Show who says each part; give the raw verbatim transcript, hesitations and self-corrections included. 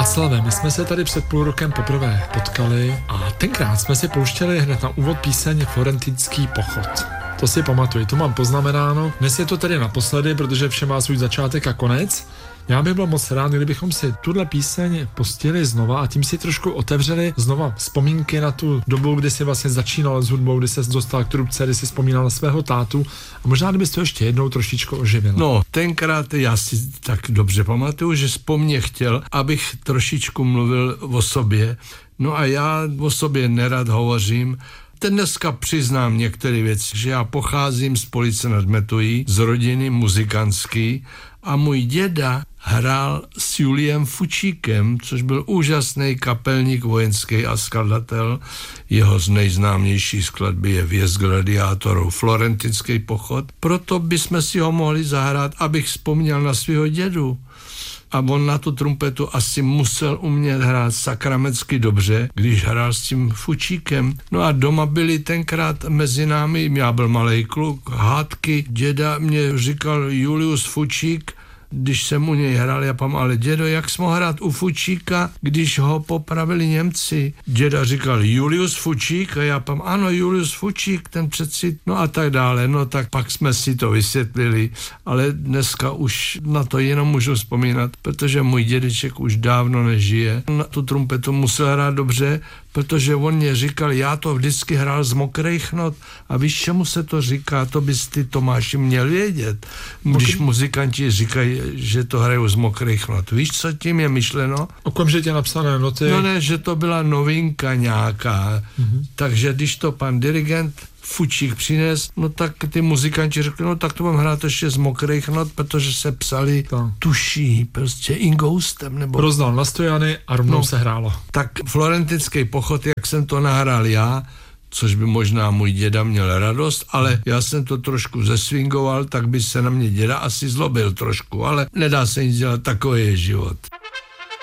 Speaker 1: Václave, my jsme se tady před půl rokem poprvé potkali a tenkrát jsme si pouštěli hned na úvod píseň Florentinský pochod. To si pamatuju, to mám poznamenáno. Dnes je to tedy naposledy, protože vše má svůj začátek a konec. Já bych byl moc rád, kdybychom si tuhle píseň pustili znova a tím si trošku otevřeli znova vzpomínky na tu dobu, kdy si vlastně začínal s hudbou, kdy se dostal k trubce, kdy si vzpomínal na svého tátu a možná kdybys to ještě jednou trošičku oživil.
Speaker 2: No, tenkrát já si tak dobře pamatuju, že po mně chtěl, abych trošičku mluvil o sobě. No a já o sobě nerad hovořím. Ten dneska přiznám některé věci, že já pocházím z Police nad Metují, z rodiny muzikantský a můj děda hrál s Juliem Fučíkem, což byl úžasný kapelník vojenský a skladatel. Jeho z nejznámější skladby je Vjezd gladiátorů, Florentinský pochod. Proto bychom si ho mohli zahrát, abych vzpomněl na svého dědu. A on na tu trumpetu asi musel umět hrát sakramecky dobře, když hrál s tím Fučíkem. No a doma byli tenkrát mezi námi, já byl malej kluk, hádky. Děda mě říkal Julius Fučík, když jsem u něj hrál, já pam, ale dědo, jak jsi mohl hrát u Fučíka, když ho popravili Němci? Děda říkal Julius Fučík a já pam, ano, Julius Fučík, ten přeci, no a tak dále, no tak pak jsme si to vysvětlili, ale dneska už na to jenom můžu vzpomínat, protože můj dědeček už dávno nežije. Na tu trumpetu musel hrát dobře, protože on mě říkal, já to vždycky hrál z mokrých not a víš, čemu se to říká, to bys ty, Tomáši, měl vědět, když muzikanti říkají, že to hrajou z mokrých not. Víš, co tím je myšleno?
Speaker 1: Okamžitě napsané noty.
Speaker 2: No ne, že to byla novinka nějaká, mm-hmm. Takže když to pan dirigent Fučík přines, no tak ty muzikanti řekli, no tak to mám hrát ještě z mokrých not, protože se psali to. Tuší, prostě ingoustem, nebo...
Speaker 1: Rozdal na stojany a rovnou
Speaker 2: no,
Speaker 1: se hrálo.
Speaker 2: Tak Florentinský pochod, jak jsem to nahrál já, což by možná můj děda měl radost, ale já jsem to trošku zeswingoval, tak by se na mě děda asi zlobil trošku, ale nedá se nic dělat, takový je život.